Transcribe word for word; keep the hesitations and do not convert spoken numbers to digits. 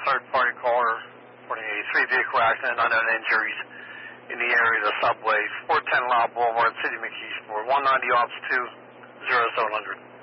third-party caller reporting a three-vehicle accident, unknown injuries in the area of the subway, four ten Lyle Boulevard, City McKeesport, one ninety ops two, zero seven hundred.